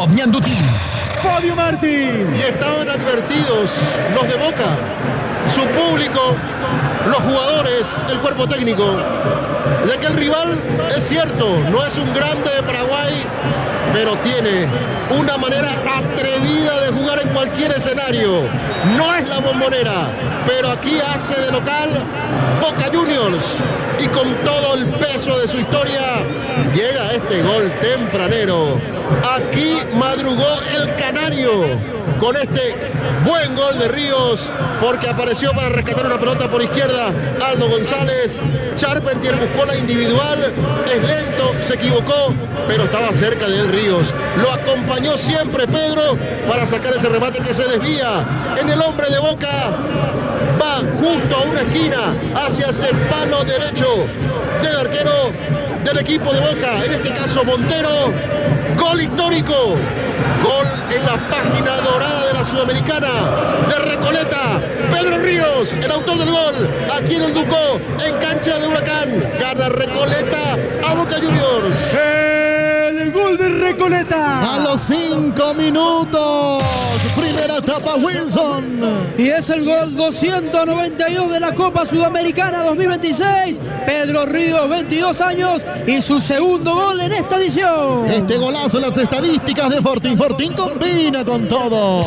Bob Ñandutí. Fabio Martín. Y estaban advertidos los de Boca, su público, los jugadores, el cuerpo técnico, de que el rival, es cierto, no es un grande de Paraguay, pero tiene una manera atrevida de jugar en cualquier escenario. No es la Bombonera, pero aquí hace de local Boca Juniors. Y con todo el peso de su historia, llega este gol tempranero. Aquí madrugó el Canario con este buen gol de Ríos, porque apareció para rescatar una pelota por izquierda Aldo González. Charpentier buscó la individual, es lento, se equivocó, pero estaba cerca de él Ríos. Lo acompañó siempre Pedro para sacar ese remate que se desvía en el hombre de Boca. Va justo a una esquina hacia ese palo derecho del arquero del equipo de Boca, en este caso Montero. Gol histórico, gol en la página dorada de la Sudamericana de Recoleta. Pedro Ríos, el autor del gol, aquí en el Ducó, en cancha de Huracán. Gana Recoleta a Boca Juniors. El gol de Recoleta a los 5 minutos. Primera etapa Wilson. Y es el gol 292 de la Copa Sudamericana 2026. Pedro Ríos, 22 años, y su segundo gol en esta edición. Este golazo, las estadísticas de Fortín. Fortín combina con todo.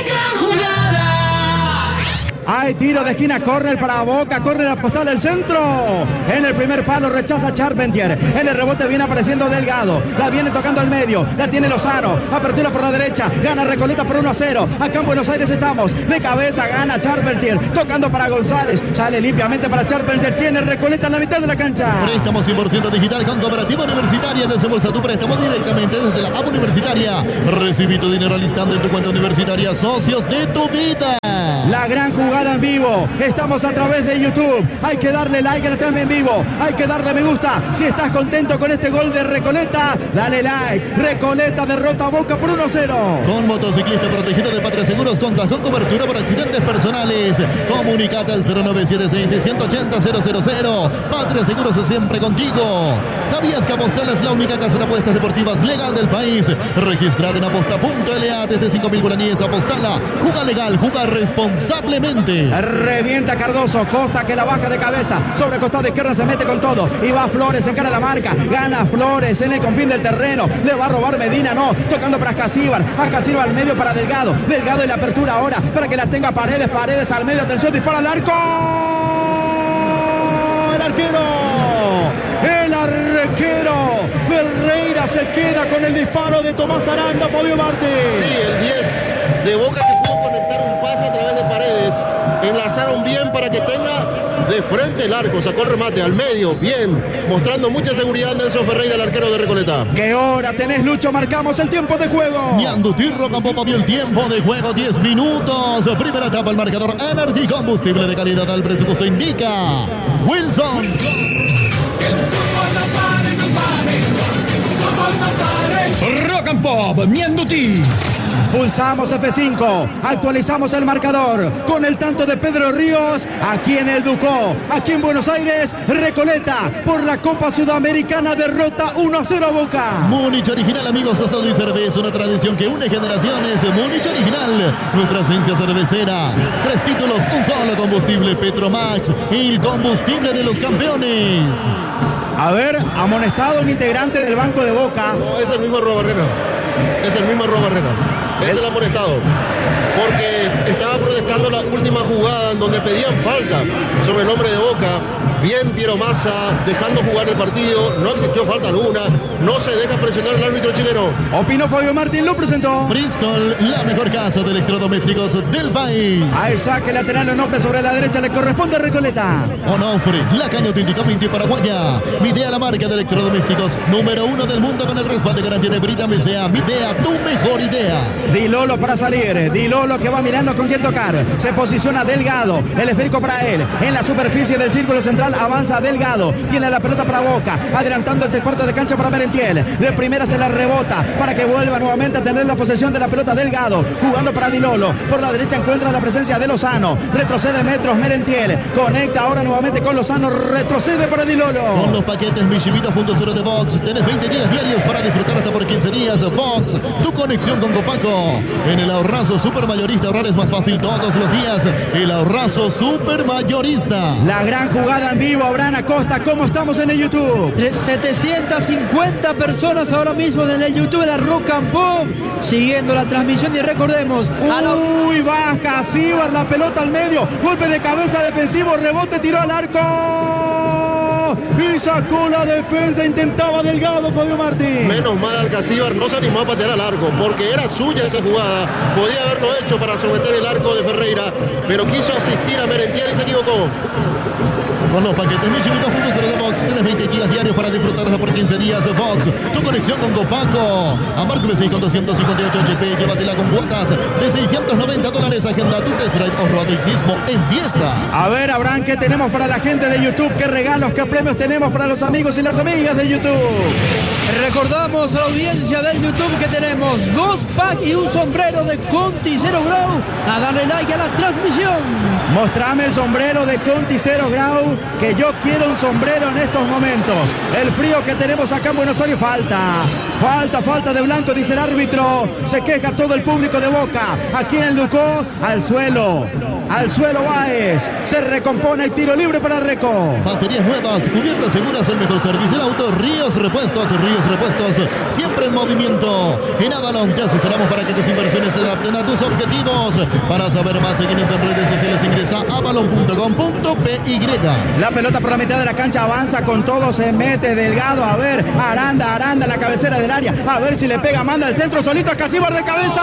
Hay tiro de esquina, córner para Boca, córner apostable al centro. En el primer palo rechaza Charpentier. En el rebote viene apareciendo Delgado. La viene tocando al medio. La tiene Lozano. Apertura por la derecha. Gana Recoleta por 1-0. Acá en Buenos Aires estamos. De cabeza gana Charpentier. Tocando para González. Sale limpiamente para Charpentier. Tiene Recoleta en la mitad de la cancha. Préstamo 100% digital con Cooperativa Universitaria. Desembolsa tu préstamo directamente desde la app universitaria. Recibí tu dinero al instante en tu cuenta universitaria. Socios de tu vida. La gran jugada en vivo. Estamos a través de YouTube. Hay que darle like a la transmisión en vivo. Hay que darle me gusta. Si estás contento con este gol de Recoleta, dale like. Recoleta derrota a Boca por 1-0. Con motociclista protegido de Patria Seguros, contas con cobertura por accidentes personales. Comunicate al 0976-180-000. Patria Seguros es siempre contigo. ¿Sabías que Apostal es la única casa de apuestas deportivas legal del país? Registrada en aposta.la desde 5.000 guaraníes. Apostala. Juga legal, juga responsablemente. Revienta Cardoso, Costa que la baja de cabeza, sobre costado izquierda se mete con todo y va Flores, encara la marca, gana Flores en el confín del terreno, le va a robar Medina, no, tocando para Ascasíbar al medio para Delgado, Delgado en la apertura ahora para que la tenga Paredes, Paredes al medio, atención, dispara al arco, el arquero Ferreira se queda con el disparo de Tomás Aranda. Fabio Martín. Sí, el 10 de Boca que pudo conectar un pase a través de Paredes. Enlazaron bien para que tenga de frente el arco. Sacó el remate al medio. Bien. Mostrando mucha seguridad Nelson Ferreira, el arquero de Recoleta. ¿Qué hora tenés, Lucho? Marcamos el tiempo de juego. Ñandutí Rocampopa vio el tiempo de juego. 10 minutos. Primera etapa, el marcador Energy. Combustible de calidad al precio que usted indica. Wilson. Rock and Pop Ñandutí. Pulsamos F5, actualizamos el marcador con el tanto de Pedro Ríos, aquí en el Ducó, aquí en Buenos Aires. Recoleta por la Copa Sudamericana derrota 1-0 a Boca. Múnich Original, amigos, asado y cerveza, una tradición que une generaciones. Múnich Original, nuestra esencia cervecera. 3 títulos, un solo combustible, Petromax, el combustible de los campeones. A ver, amonestado un integrante del banco de Boca. No, es el mismo Arrobarrena. Es el mismo Arrobarrena. Es el amonestado. Porque estaba protestando la última jugada en donde pedían falta sobre el hombre de Boca. Bien Piero Massa, dejando jugar el partido. No existió falta alguna. No se deja presionar el árbitro chileno. Opinó Fabio Martín, lo presentó Bristol, la mejor casa de electrodomésticos del país. Hay saque lateral, Onofre sobre la derecha, le corresponde a Recoleta. Onofre, la caña auténticamente paraguaya. Midea, la marca de electrodomésticos número 1 del mundo con el respaldo de garantía de Brita Mesea. Midea, tu mejor idea. Di Lolo para salir. Di Lolo que va mirando con quién tocar. Se posiciona Delgado. El esférico para él. En la superficie del círculo central avanza Delgado. Tiene la pelota para Boca. Adelantando el 3/4 de cancha para Merentiel. De primera se la rebota para que vuelva nuevamente a tener la posesión de la pelota Delgado. Jugando para Di Lolo. Por la derecha encuentra la presencia de Lozano. Retrocede metros Merentiel. Conecta ahora nuevamente con Lozano. Retrocede para Di Lolo. Con los paquetes Michibito.0 de Vox tenés 20 días diarios para disfrutar hasta por 15 días. Vox, tu conexión con Copaco. En el ahorrazo supermayorista ahorrar es más fácil todos los días. El ahorrazo supermayorista. La gran jugada en vivo. Abraham Acosta. ¿Cómo estamos en el YouTube? 750 personas ahora mismo en el YouTube de la Rock and Pop siguiendo la transmisión. Y recordemos, uy, va Casíbar, la pelota al medio, golpe de cabeza defensivo, rebote, tiró al arco y sacó la defensa, intentaba Delgado, Fabio Martín. Menos mal Alcacíbar no se animó a patear al arco, porque era suya esa jugada, podía haberlo hecho para someter el arco de Ferreira, pero quiso asistir a Merentiel y se equivocó. Con los paquetes Michibito.0 de Vox tenés 20 gigas diarios para disfrutarlos por 15 días. Vox, tu conexión con Copaco. Amark V6 con 258 HP. Llévatela con cuotas de $690. Agenda tu test drive off-road hoy mismo empieza. A ver, Abraham, ¿qué tenemos para la gente de YouTube? ¿Qué regalos, qué premios tenemos para los amigos y las amigas de YouTube? Recordamos a la audiencia del YouTube que tenemos 2 packs y un sombrero de Conti Zero Grau. A darle like a la transmisión. Mostrame el sombrero de Conti Zero Grau, que yo quiero un sombrero en estos momentos. El frío que tenemos acá en Buenos Aires, falta de blanco, dice el árbitro. Se queja todo el público de Boca. Aquí en el Ducó, al suelo Báez. Se recompone y tiro libre para Reco. Baterías nuevas, cubiertas seguras, el mejor servicio del auto. Ríos Repuestos, siempre en movimiento. En Avalon te asesoramos para que tus inversiones se adapten a tus objetivos. Para saber más, seguinos en redes sociales, ingresa a avalon.com.py. La pelota por la mitad de la cancha avanza con todo, se mete Delgado. A ver, Aranda, la cabecera del área. A ver si le pega, manda el centro solito a Casíbar de cabeza.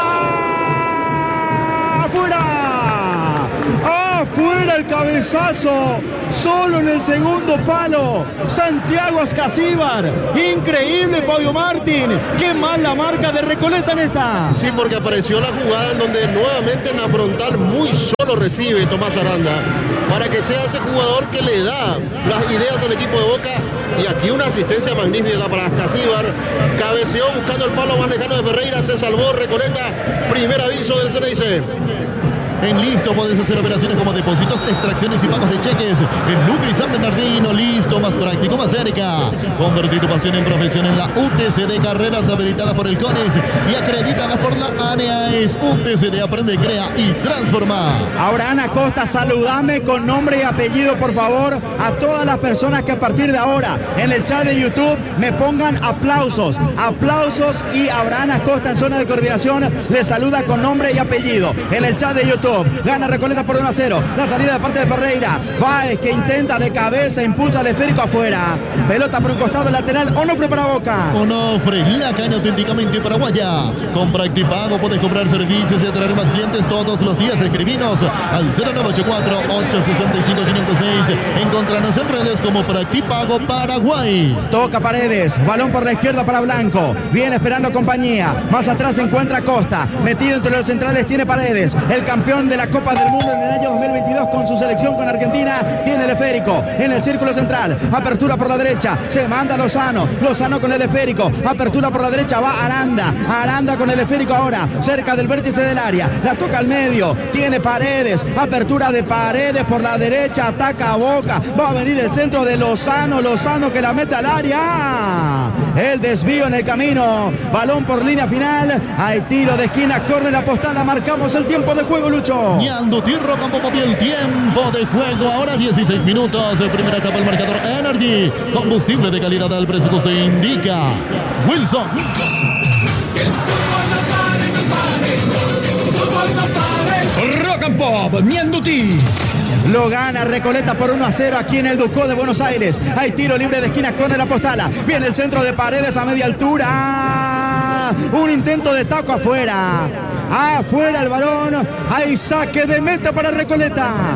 ¡Afuera el cabezazo! Solo en el segundo palo. Santiago Ascasíbar. Increíble, Fabio Martín. Qué mal la marca de Recoleta en esta. Sí, porque apareció la jugada en donde nuevamente en la frontal muy solo recibe Tomás Aranda, para que sea ese jugador que le da las ideas al equipo de Boca. Y aquí una asistencia magnífica para Ascasíbar. Cabeceó buscando el palo más lejano de Ferreira. Se salvó Recoleta. Primer aviso del CNIC. En Listo podés hacer operaciones como depósitos, extracciones y pagos de cheques. En Luque y San Bernardino, Listo, más práctico, más cerca. Convertí tu pasión en profesión en la UTCD, carreras habilitadas por el CONES y acreditadas por la ANEAES. UTCD, aprende, crea y transforma. Ahora, Ana Costa, saludame con nombre y apellido, por favor, a todas las personas que a partir de ahora en el chat de YouTube me pongan aplausos. Aplausos, y Abraham Acosta en zona de coordinación le saluda con nombre y apellido. En el chat de YouTube. Gana Recoleta por 1-0. La salida de parte de Ferreira. Báez, que intenta de cabeza, impulsa el esférico afuera. Pelota por un costado lateral. Onofre para Boca. Onofre, la caña auténticamente paraguaya. Con Practipago podés comprar servicios y atraer más clientes todos los días. Escribinos al 0984-865-506. Encontranos en redes como Practipago Paraguay. Toca Paredes. Balón por la izquierda para Blanco. Viene esperando compañía. Más atrás se encuentra Costa. Metido entre los centrales tiene Paredes. El campeón de la Copa del Mundo en el año 2022 con su selección con Argentina, tiene el esférico en el círculo central, apertura por la derecha, se manda Lozano con el esférico, apertura por la derecha, va Aranda con el esférico ahora, cerca del vértice del área, la toca al medio, tiene Paredes, apertura de Paredes por la derecha, ataca a Boca, va a venir el centro de Lozano que la mete al área, el desvío en el camino, balón por línea final, hay tiro de esquina, córner a Postala, marcamos el tiempo de juego, Lucho. Ñando Tirro Campo Móvil, tiempo de juego, ahora 16 minutos, primera etapa el marcador Energy, combustible de calidad al precio que se indica. Wilson. Rock and Pop, Ñandutí. Lo gana Recoleta por 1-0 aquí en el Ducó de Buenos Aires. Hay tiro libre de esquina, córner a Postala. Viene el centro de Paredes a media altura. Un intento de taco afuera. Afuera el balón. Hay saque de meta para Recoleta.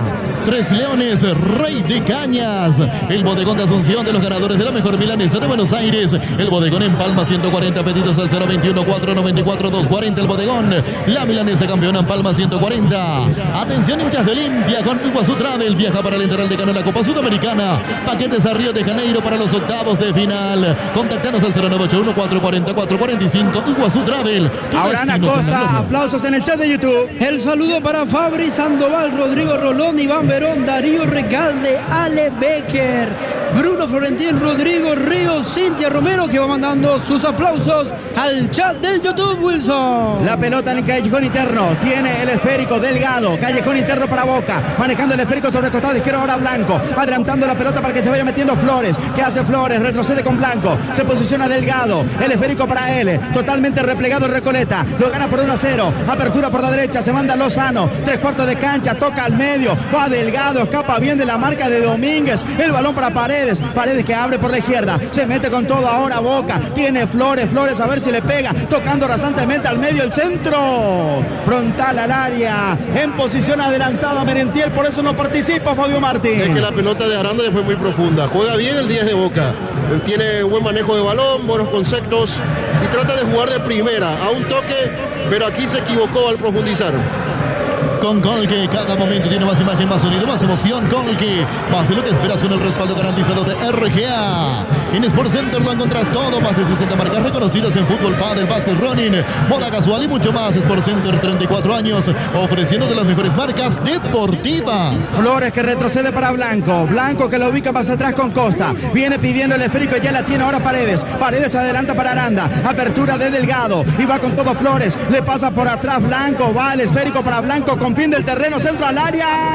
Tres Leones, Rey de Cañas. El bodegón de Asunción de los ganadores de la mejor milanesa de Buenos Aires. El bodegón en Palma 140, pedidos al 021-494-240. El bodegón, la milanesa campeona en Palma 140. Atención hinchas de Olimpia con Iguazú Travel. Viaja para el Interal de Cano en la Copa Sudamericana. Paquetes a Río de Janeiro para los octavos de final. Contactanos al 0981-440-445. Iguazú Travel. Aurán Acosta, aplausos en el chat de YouTube. El saludo para Fabri Sandoval, Rodrigo Rolón, Iván Verón, Darío Recalde, Ale Becker, Bruno Florentín, Rodrigo Ríos, Cintia Romero, que va mandando sus aplausos al chat del YouTube, Wilson. La pelota en el callejón interno. Tiene el esférico Delgado. Callejón interno para Boca. Manejando el esférico sobre el costado izquierdo ahora Blanco. Adelantando la pelota para que se vaya metiendo Flores. ¿Qué hace Flores? Retrocede con Blanco. Se posiciona Delgado. El esférico para él. Totalmente replegado Recoleta. Lo gana por 1-0. Apertura por la derecha. Se manda Lozano. 3/4 de cancha. Toca al medio. Va Delgado. Escapa bien de la marca de Domínguez. El balón para Paredes. Paredes que abre por la izquierda. Se mete con todo ahora Boca. Tiene Flores. Flores a ver si le pega. Tocando rasantemente al medio el centro. Frontal al área. En posición adelantada Merentiel. Por eso no participa Fabio Martín. Es que la pelota de Aranda fue muy profunda. Juega bien el 10 de Boca. Tiene buen manejo de balón, buenos conceptos y trata de jugar de primera. A un toque, pero aquí se equivocó al profundizar. Con Colque, cada momento tiene más imagen, más sonido, más emoción. Colque, más de lo que esperas con el respaldo garantizado de RGA. En Sport Center lo encontrás todo, más de 60 marcas reconocidas en fútbol, pádel, básquet, running, moda casual y mucho más. Sport Center, 34 años, ofreciendo de las mejores marcas deportivas. Flores que retrocede para Blanco. Blanco que lo ubica más atrás con Costa. Viene pidiendo el esférico y ya la tiene ahora Paredes. Paredes adelanta para Aranda. Apertura de Delgado. Y va con todo Flores. Le pasa por atrás Blanco. Va el esférico para Blanco con fin del terreno. Centro al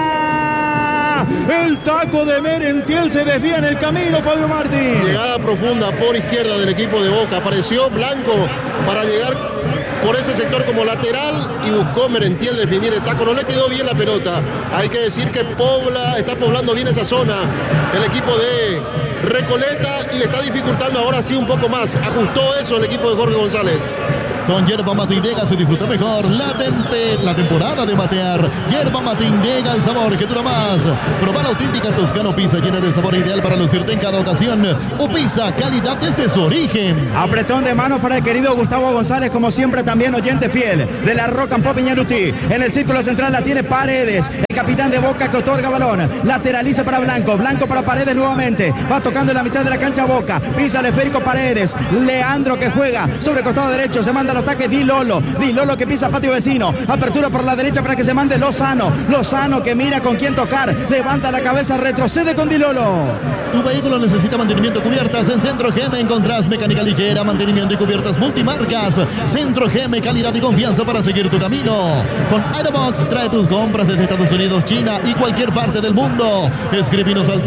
área. El taco de Merentiel se desvía en el camino, Fabio Martín. Llegada profunda por izquierda del equipo de Boca. Apareció Blanco para llegar por ese sector como lateral y buscó Merentiel definir el taco. No le quedó bien la pelota. Hay que decir que está poblando bien esa zona el equipo de Recoleta y le está dificultando ahora sí un poco más. Ajustó eso el equipo de Jorge González. Con Yerba Mate Indega se disfruta mejor la temporada de matear. Yerba Mate Indega, el sabor que dura más. Proba la auténtica Toscano Pizza, llena de sabor ideal para lucirte en cada ocasión. O Pizza, calidad desde su origen. Apretón de manos para el querido Gustavo González, como siempre también oyente fiel de la Rock and Pop Iñarutí. En el círculo central la tiene Paredes, el capitán de Boca que otorga balón. Lateraliza para Blanco, Blanco para Paredes nuevamente. Va tocando en la mitad de la cancha Boca. Pisa el esférico Paredes. Leandro que juega sobre el costado derecho, se manda al ataque Di Lolo que pisa patio vecino. Apertura por la derecha para que se mande Lozano. Lozano que mira con quién tocar. Levanta la cabeza, retrocede con Di Lolo. Tu vehículo necesita mantenimiento, cubiertas. En Centro GM encontrás mecánica ligera, mantenimiento y cubiertas multimarcas. Centro GM, calidad y confianza para seguir tu camino. Con Aerobox trae tus compras desde Estados Unidos, China y cualquier parte del mundo. Escríbenos al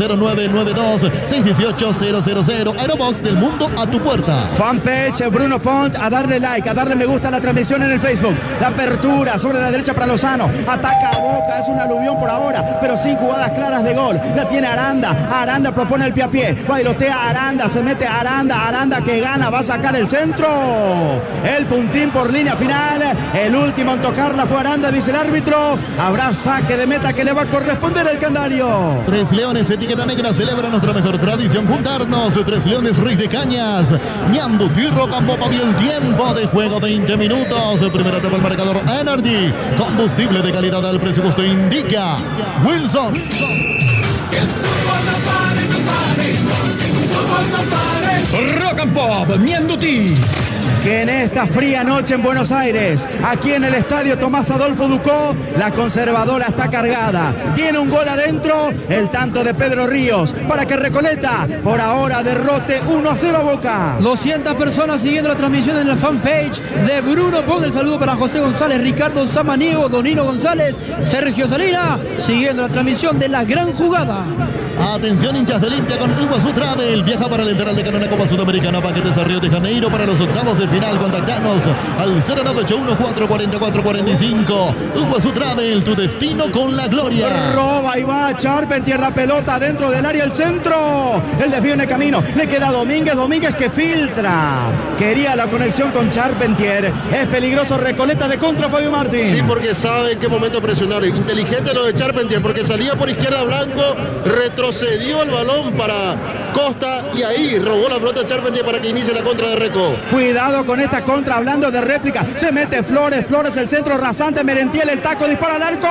0992-618-000. Aerobox, del mundo a tu puerta. Fanpage Bruno Pont, a darle like, a darle me gusta a la transmisión en el Facebook. La apertura sobre la derecha para Lozano. Ataca a Boca, es un aluvión por ahora, pero sin jugadas claras de gol. La tiene Aranda. Aranda propone el pie a pie. Bailotea Aranda, se mete Aranda. Aranda que gana, va a sacar el centro. El puntín por línea final. El último en tocarla fue Aranda, dice el árbitro. Habrá saque de meta que le va a corresponder el candario. Tres Leones, etiqueta negra, celebra nuestra mejor tradición, juntarnos. Tres Leones, Rey de Cañas. Ñando, Tiro, Campo, y el tiempo de juego 20 minutos. Primera etapa el marcador Energy. Combustible de calidad al precio justo indica Wilson. Que el fútbol no pare, no pare. Que el fútbol no pare. Rock and Pop, Miendutí. Que en esta fría noche en Buenos Aires, aquí en el estadio Tomás Adolfo Ducó, la conservadora está cargada. Tiene un gol adentro, el tanto de Pedro Ríos, para que Recoleta por ahora derrote 1-0 a Boca. 200 personas siguiendo la transmisión en la fanpage de Bruno Pon. El saludo para José González, Ricardo Samaniego, Donino González, Sergio Salina, siguiendo la transmisión de la gran jugada. Atención hinchas de Olimpia con Iguazú Travel. Viaja para el Interal de Cano en la Copa Sudamericana. Paquetes a Río de Janeiro para los octavos de final. Contactanos al 0981-444-45. Iguazú Travel, tu destino con la gloria. Roba y va Charpentier la pelota dentro del área, el centro. El desvío en el camino. Le queda Domínguez. Domínguez que filtra. Quería la conexión con Charpentier. Es peligroso. Recoleta de contra Fabio Martín. Sí, porque sabe en qué momento presionar. Inteligente lo de Charpentier, porque salía por izquierda Blanco, retrocedió el balón para Costa y ahí robó la pelota Charpentier para que inicie la contra de Reco. Cuidado con esta contra, hablando de réplica. Se mete Flores, Flores el centro rasante, Merentiel el taco, dispara al arco.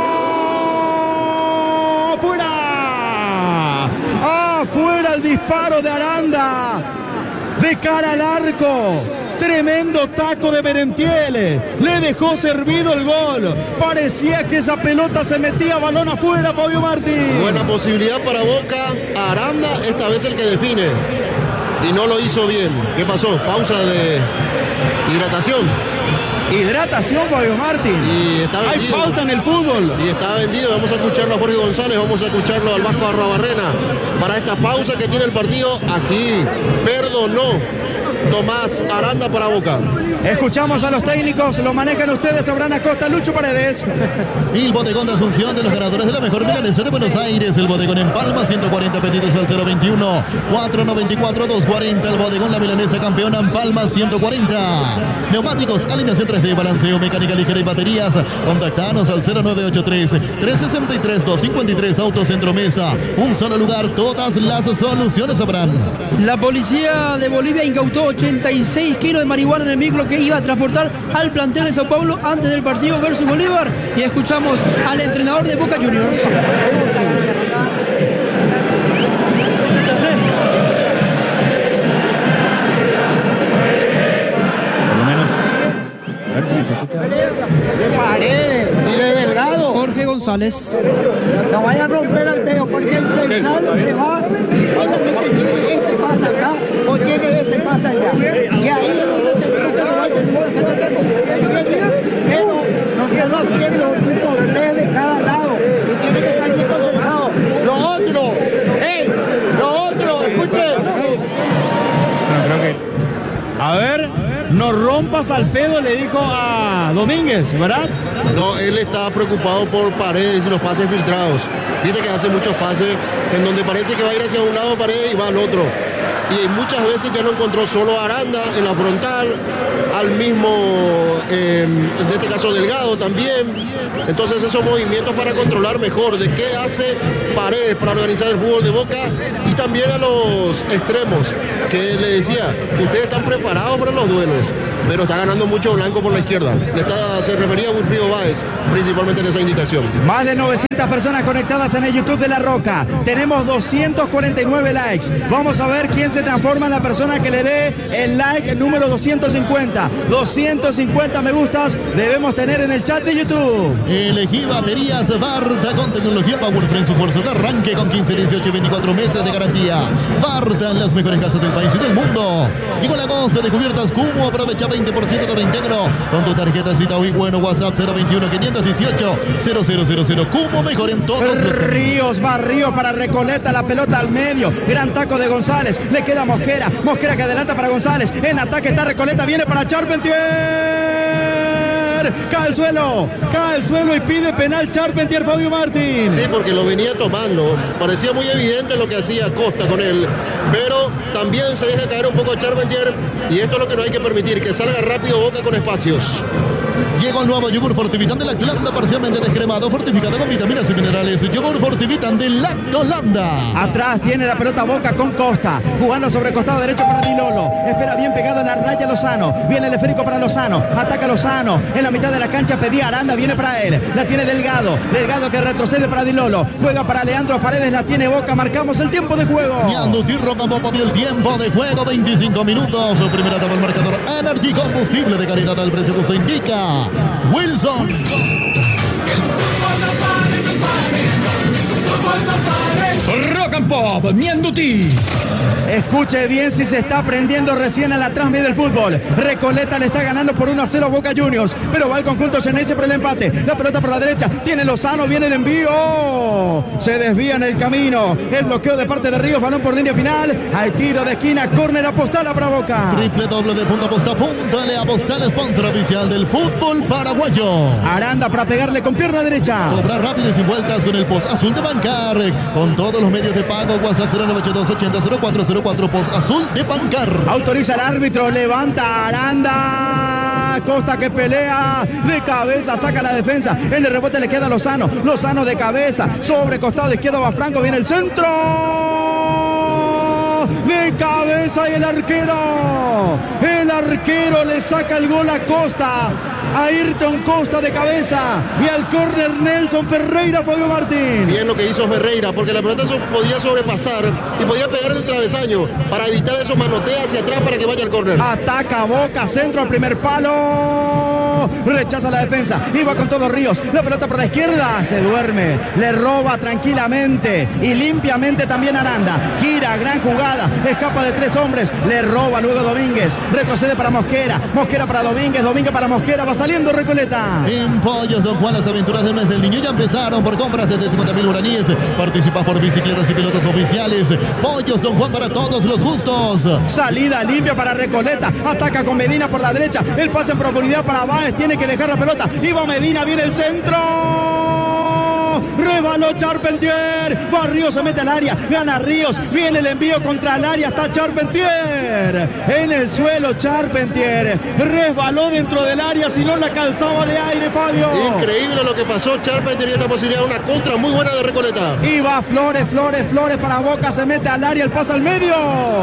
¡Fuera! ¡Afuera el disparo de Aranda! De cara al arco. Tremendo taco de Merentiel. Le dejó servido el gol. Parecía que esa pelota se metía balón afuera, Fabio Martín. Buena posibilidad para Boca. Aranda, esta vez el que define. Y no lo hizo bien. ¿Qué pasó? Pausa de hidratación. Hidratación, Fabio Martín. Y está vendido. Hay pausa en el fútbol. Y está vendido. Vamos a escucharlo a Jorge González. Vamos a escucharlo al Vasco Arrobarrena. Para esta pausa que tiene el partido aquí. Perdonó Tomás Aranda para Boca. Escuchamos a los técnicos, lo manejan ustedes, Abraham Acosta, Lucho Paredes. El bodegón de Asunción de los ganadores de la mejor milanesa de Buenos Aires. El bodegón en Palma, 140 pedidos al 021 494 240. El bodegón La Milanesa campeona en Palma, 140. Neumáticos, alineación 3D, balanceo, mecánica ligera y baterías. Contactanos al 0983 363 253. Autocentro Mesa. Un solo lugar, todas las soluciones habrán. La policía de Bolivia incautó 86 kilos de marihuana en el micro que iba a transportar al plantel de Sao Paulo antes del partido versus Bolívar. Y escuchamos al entrenador de Boca Juniors. Por lo menos, a ver si se escucha. De Paredes y de Delgado. Jorge González. No vaya a romper el dedo porque el central se va. Solamente este pasa acá o tiene ese pasa allá. Y ahí pero no tiene los puntos 3 de cada lado y tiene que estar muy concentrado. Lo otro, escuche. Bueno, creo que A ver, no rompas al pedo, le dijo a Domínguez, ¿verdad? No, él está preocupado por Paredes y los pases filtrados. Viste que hace muchos pases en donde parece que va a ir hacia un lado Paredes y va al otro. Y muchas veces ya no encontró solo a Aranda en la frontal, al mismo, en este caso Delgado también. Entonces esos movimientos para controlar mejor de qué hace Paredes para organizar el fútbol de Boca y también a los extremos, que le decía, ustedes están preparados para los duelos, pero está ganando mucho Blanco por la izquierda. Se refería a Wilfrido Báez principalmente en esa indicación. Más de 900 personas conectadas en el YouTube de La Roca. Tenemos 249 likes. Vamos a ver quién se transforma en la persona que le dé el like número 250. 250 me gustas debemos tener en el chat de YouTube. Elegí baterías Varta con tecnología Powerfree en su fuerza de arranque con 15, 18 y 24 meses de garantía. Varta en las mejores casas del país y del mundo. Llegó el agosto de cubiertas Cumo. Aprovecha 20% de reintegro con tu tarjeta Cita Hoy Bueno. WhatsApp 021 518 0000. Cumo, mejor en todos los caminos. Ríos, va Ríos para Recoleta, la pelota al medio. Gran taco de González. Le queda Mosquera. Mosquera que adelanta para González. En ataque está Recoleta. Viene para Charpentier. Cae al suelo y pide penal Charpentier, Fabio Martín. Sí, porque lo venía tomando. Parecía muy evidente lo que hacía Costa con él. Pero también se deja caer un poco Charpentier. Y esto es lo que no hay que permitir, que salga rápido Boca con espacios. Llegó el nuevo yogur Fortivitan de Lactolanda, parcialmente descremado, fortificado con vitaminas y minerales. Yogur Fortivitan de Lactolanda. Atrás tiene la pelota Boca con Costa, jugando sobre costado derecho para Di Lolo. Espera bien pegado en la raya Lozano. Viene el esférico para Lozano. Ataca Lozano. En la mitad de la cancha pedía Aranda. Viene para él. La tiene Delgado. Delgado que retrocede para Di Lolo. Juega para Leandro Paredes. La tiene Boca. Marcamos el tiempo de juego. Ñanduti Rocampopa vio el tiempo de juego. 25 minutos. Primera etapa el marcador. Energy, combustible de calidad al precio que usted indica. Wilson. Rock and and Pop, Mianduti. Escuche bien si se está aprendiendo recién a la transmisión del fútbol. Recoleta le está ganando por 1-0 Boca Juniors, pero va el conjunto Xeneize por el empate. La pelota por la derecha, tiene Lozano, viene el envío. Se desvía en el camino. El bloqueo de parte de Ríos, balón por línea final. Hay tiro de esquina, córner Apostala para Boca. www.aposta.la, Postal, sponsor oficial del fútbol paraguayo. Aranda para pegarle con pierna derecha. Cobra rápido y sin vueltas con el post azul de Bancar. Con todos los medios de pago, WhatsApp 0982800404, post azul de Bancar. Autoriza el árbitro, levanta Aranda. Costa que pelea de cabeza, saca la defensa. En el rebote le queda Lozano. Lozano de cabeza, sobre costado izquierdo va Franco, viene el centro. De cabeza y el arquero le saca el gol a Costa, a Ayrton Costa de cabeza, y al córner Nelson Ferreira, Fabio Martín. Bien lo que hizo Ferreira, porque la pelota podía sobrepasar y podía pegar en el travesaño para evitar esos manoteos hacia atrás para que vaya al córner. Ataca Boca, centro al primer palo, rechaza la defensa, iba con todo Ríos, la pelota por la izquierda, se duerme, le roba tranquilamente y limpiamente también Aranda, gira, gran jugada, escapa de 3 hombres, le roba luego Domínguez, retrocede para Mosquera, Mosquera para Domínguez, Domínguez para Mosquera, va saliendo Recoleta. En Pollos Don Juan, las aventuras del mes del niño ya empezaron. Por compras desde 50.000 guaraníes, participas por bicicletas y pilotos oficiales. Pollos Don Juan para todos los gustos. Salida limpia para Recoleta, ataca con Medina por la derecha, el pase en profundidad para Báez, tiene que dejar la pelota, iba Medina, viene el centro, rebaló Charpentier, va Ríos, se mete al área, gana Ríos, viene el envío contra el área, está Charpentier, en el suelo Charpentier, resbaló dentro del área, si no la calzaba de aire, Fabio. Increíble lo que pasó, Charpentier y una posibilidad de una contra muy buena de Recoleta. Y va Flores para Boca, se mete al área, el pase al medio,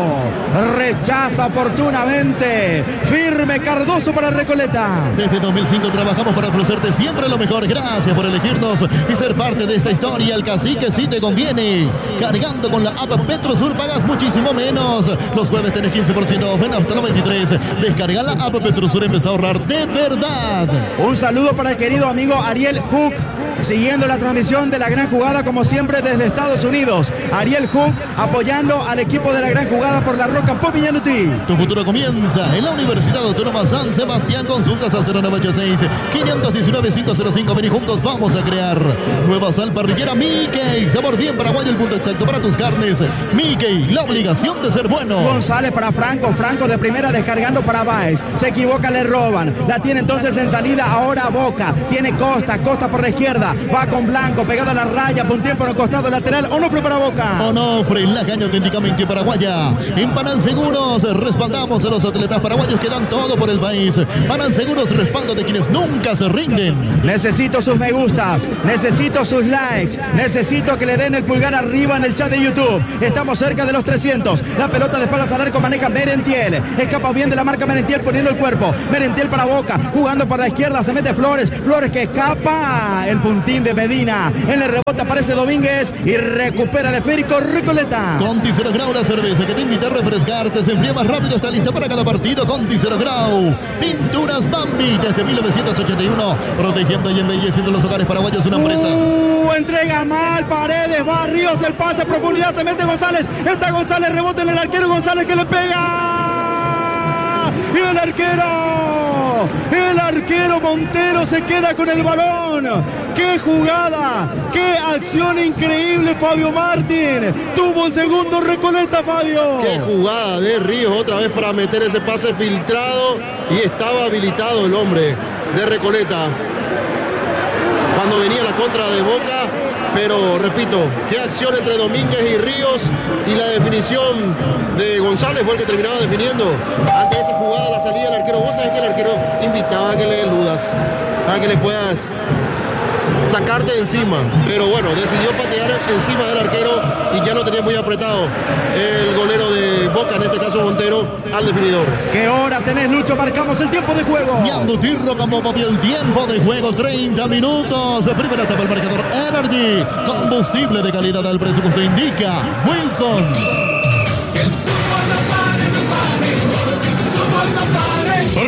rechaza oportunamente, firme Cardoso para Recoleta. Desde 2005 trabajamos para ofrecerte siempre lo mejor. Gracias por elegirnos y ser parte de esta historia. El Cacique sí te conviene. Cargando con la app Petrosur pagas muchísimo menos. Los jueves tenés 15% off en hasta 93. Descarga la app Petrosur, empieza a ahorrar de verdad. Un saludo para el querido amigo Ariel Hook, siguiendo la transmisión de la gran jugada como siempre desde Estados Unidos. Ariel Hook apoyando al equipo de la gran jugada por la Rock and Pop Mianduti. Tu futuro comienza en la Universidad Autónoma San Sebastián. Consultas al 0986-519-505. Ven y juntos vamos a crear nueva sal parrillera Mickey. Sabor bien paraguayo, el punto exacto para tus carnes. Mickey, la obligación de ser bueno. González para Franco, Franco de primera descargando para Báez. Se equivoca, le roban. La tiene entonces en salida ahora Boca. Tiene Costa, Costa por la izquierda. Va con Blanco, pegado a la raya, por un tiempo en el costado lateral. Onofre para Boca. Onofre, la caña auténticamente paraguaya. En Panal Seguros respaldamos a los atletas paraguayos que dan todo por el país. Panal Seguros, respaldo de quienes nunca se rinden. Necesito sus me gustas, necesito sus likes, necesito que le den el pulgar arriba en el chat de YouTube. Estamos cerca de los 300. La pelota de espaldas al arco maneja Merentiel. Escapa bien de la marca Merentiel poniendo el cuerpo. Merentiel para Boca, jugando por la izquierda, se mete Flores. Flores que escapa. El puntín de Medina. En el rebote aparece Domínguez y recupera el esférico Recoleta. Conti Zero Grau, la cerveza que te invita a refrescarte. Se enfría más rápido, está lista para cada partido. Conti Zero Grau. Pinturas Bambi desde 1981. Protegiendo y embelleciendo los hogares paraguayos, una empresa. Entrega mal, Paredes, va Ríos, el pase, profundidad, se mete González. Está González, rebote en el arquero, González que le pega. Y el arquero Montero se queda con el balón. ¡Qué jugada! ¡Qué acción increíble, Fabio Martín! Tuvo el segundo Recoleta, Fabio. ¡Qué jugada de Ríos otra vez para meter ese pase filtrado! Y estaba habilitado el hombre de Recoleta cuando venía la contra de Boca, pero repito, qué acción entre Domínguez y Ríos, y la definición de González fue el que terminaba definiendo. Ante esa jugada, la salida del arquero, vos sabés que el arquero invitaba a que le eludas, para que le puedas sacarte de encima, pero bueno, decidió patear encima del arquero y ya lo tenía muy apretado el golero de Boca, en este caso Montero, al definidor. ¿Qué hora tenés, Lucho? Marcamos el tiempo de juego. Mianduti Rock and Pop, el tiempo de juego, 30 minutos. Primera etapa, el marcador Energy. Combustible de calidad al precio que usted indica. Wilson. Que el fútbol no pare, no pare. El fútbol no pare. Rock and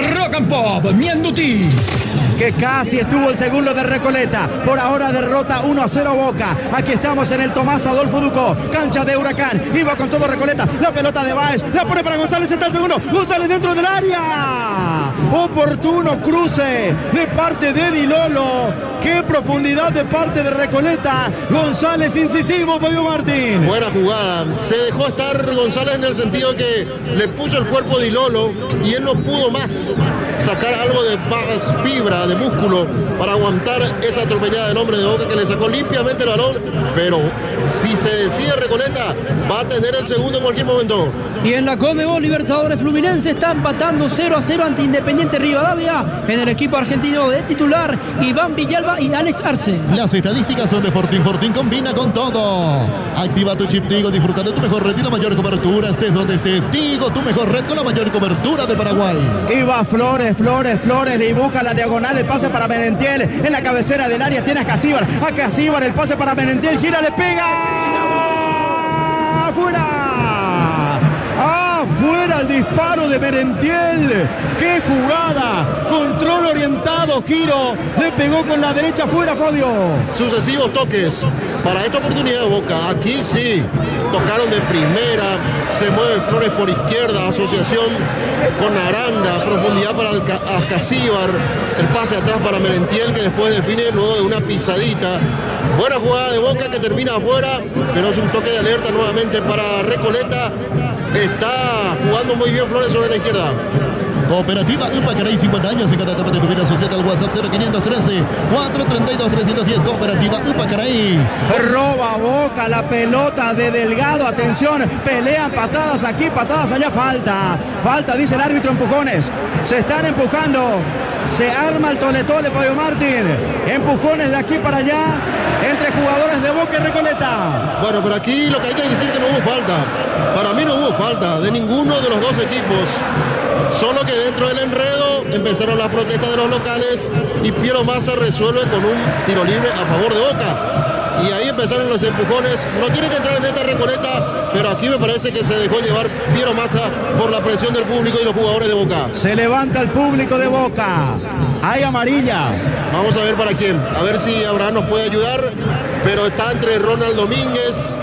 and Pop Miendutí. Que casi estuvo el segundo de Recoleta. Por ahora derrota 1-0 Boca. Aquí estamos en el Tomás Adolfo Ducó, cancha de Huracán. Iba con todo Recoleta. La pelota de Báez. La pone para González. Está el segundo. González dentro del área. Oportuno cruce de parte de Di Lolo. Qué profundidad de parte de Recoleta. González incisivo, Fabio Martín. Buena jugada. Se dejó estar González en el sentido que le puso el cuerpo Di Lolo y él no pudo más sacar algo de más fibra, de músculo, para aguantar esa atropellada del hombre de Boca que le sacó limpiamente el balón. Pero si se decide Recoleta, va a tener el segundo en cualquier momento. Y en la Conmebol Libertadores, Fluminense está empatando 0-0 ante Independiente Rivadavia. En el equipo argentino de titular, Iván Villalba y Alex Arce. Las estadísticas son de Fortín. Fortín combina con todo. Activa tu chip Tigo, disfruta de tu mejor red y la mayor cobertura. Estés donde estés. Tigo, tu mejor red con la mayor cobertura de Paraguay. Y va Flores, dibuja la diagonal, el pase para Merentiel. En la cabecera del área tiene a Casíbar. A Casíbar el pase para Merentiel, gira, le pega. ¡Fuera! Fuera el disparo de Merentiel. ¡Qué jugada! Control orientado, giro. Le pegó con la derecha, fuera, Fabio. Sucesivos toques para esta oportunidad de Boca. Aquí sí, tocaron de primera. Se mueve Flores por izquierda, asociación con Aranda, profundidad para Casíbar. El pase atrás para Merentiel, que después define luego de una pisadita. Buena jugada de Boca que termina afuera, pero es un toque de alerta nuevamente para Recoleta. Está jugando muy bien Flores sobre la izquierda. Cooperativa Upacaray, 50 años en cada etapa de tu vida. Asociada al WhatsApp 0513-432-310. Cooperativa Upacaray. Roba Boca la pelota de Delgado. Atención, pelean patadas aquí, patadas allá. Falta, dice el árbitro, empujones. Se están empujando. Se arma el tole-tole, Fabio Martín. Empujones de aquí para allá entre jugadores de Boca y Recoleta. Bueno, pero aquí lo que hay que decir es que no hubo falta. Para mí no hubo falta de ninguno de los dos equipos. Solo que dentro del enredo empezaron las protestas de los locales y Piero Massa resuelve con un tiro libre a favor de Boca. Y ahí empezaron los empujones. No tiene que entrar en esta Recoleta, pero aquí me parece que se dejó llevar Piero Massa por la presión del público y los jugadores de Boca. Se levanta el público de Boca. Hay amarilla. Vamos a ver para quién. A ver si Abraham nos puede ayudar. Pero está entre Ronald Domínguez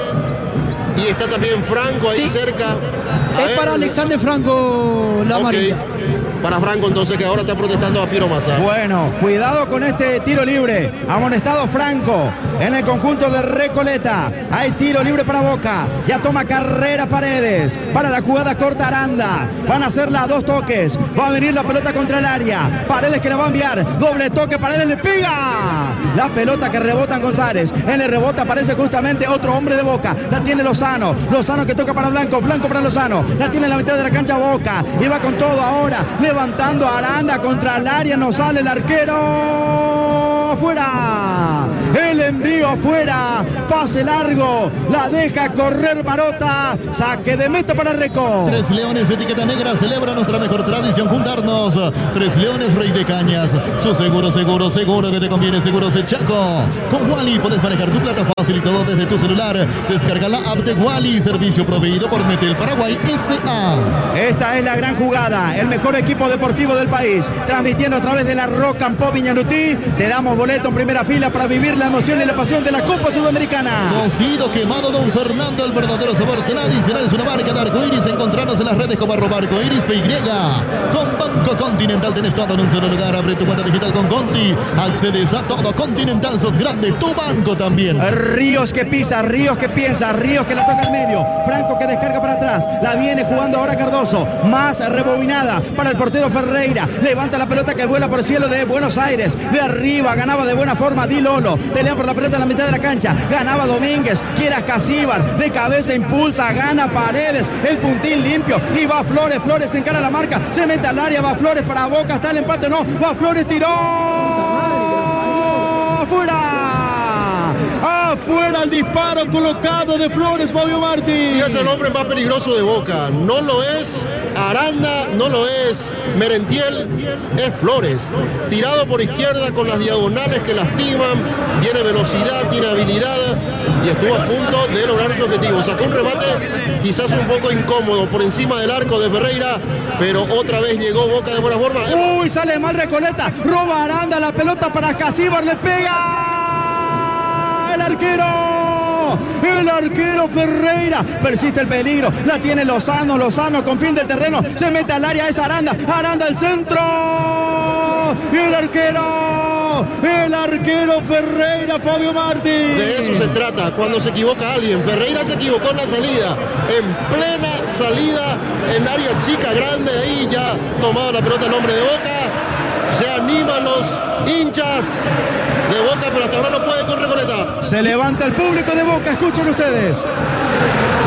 y está también Franco ahí cerca. Para Alexander Franco la amarilla. Para Franco entonces, que ahora está protestando a Piero Massa. Bueno, cuidado con este tiro libre. Amonestado Franco en el conjunto de Recoleta. Hay tiro libre para Boca. Ya toma carrera Paredes. Para la jugada corta Aranda. Van a hacerla a 2 toques. Va a venir la pelota contra el área. Paredes que la va a enviar. Doble toque, Paredes le pega. La pelota que rebota en González. En el rebote aparece justamente otro hombre de Boca. La tiene Lozano. Lozano que toca para Blanco. Blanco para Lozano. La tiene en la mitad de la cancha Boca. Y va con todo ahora. Levantando a Aranda contra el área, no sale el arquero. Afuera. El envío afuera. Pase largo. La deja correr Marota. Saque de meta para Reco. 3 Leones, etiqueta negra. Celebra nuestra mejor tradición, juntarnos. 3 Leones, Rey de Cañas. Su seguro que te conviene. Seguros de Chaco. Con Wally puedes manejar tu plata fácil y todo desde tu celular. Descarga la app de Wally. Servicio proveído por Netel Paraguay S.A. Esta es la gran jugada. El mejor equipo deportivo del país. Transmitiendo a través de la Rock and Pop Miendutí. Te damos boleto en primera fila para vivir la emoción y la pasión de la Copa Sudamericana. Cocido quemado Don Fernando, el verdadero sabor tradicional es una marca de arcoiris. Encontrarnos en las redes como @arcoiris PY. Con Banco Continental tenés todo en un solo lugar. Abre tu cuenta digital con Conti. Accedes a todo. Continental, sos grande. Tu banco también. Ríos que pisa, Ríos que piensa, Ríos que la toca al medio. Franco que descarga para atrás. La viene jugando ahora Cardoso. Más rebobinada para el portero Ferreira. Levanta la pelota que vuela por el cielo de Buenos Aires. De arriba ganaba de buena forma Di Lolo. Pelean por la pelota en la mitad de la cancha. Ganaba Domínguez. Quiere a Casíbar. De cabeza impulsa. Gana Paredes. El puntín limpio. Y va Flores. Flores encara la marca. Se mete al área. Va Flores para Boca. Está el empate. No. Va Flores. Tiró. ¡Afuera! Afuera el disparo colocado de Flores, Fabio Martín. Y es el hombre más peligroso de Boca. No lo es Aranda, no lo es Merentiel, es Flores. Tirado por izquierda con las diagonales que lastiman. Tiene velocidad, tiene habilidad. y estuvo a punto de lograr su objetivo. Sacó un remate quizás un poco incómodo por encima del arco de Ferreira, pero otra vez llegó Boca de buena forma. Uy, sale mal Recoleta, roba Aranda, la pelota para Casíbar, le pega el arquero Ferreira, persiste el peligro, la tiene Lozano con fin de terreno, se mete al área, es Aranda al centro, y el arquero Ferreira, Fabio Martí. De eso se trata, cuando se equivoca alguien. Ferreira se equivocó en la salida, en plena salida, en área chica, grande, ahí ya tomado la pelota el hombre de Boca. Se animan los hinchas de Boca, pero hasta ahora no puede con Recoleta. Se levanta el público de Boca, escuchen ustedes.